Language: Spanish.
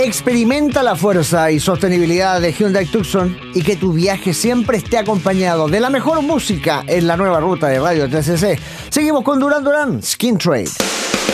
Experimenta la fuerza y sostenibilidad de Hyundai Tucson y que tu viaje siempre esté acompañado de la mejor música en la nueva ruta de Radio 13C. Seguimos con Duran Duran, Skin Trade.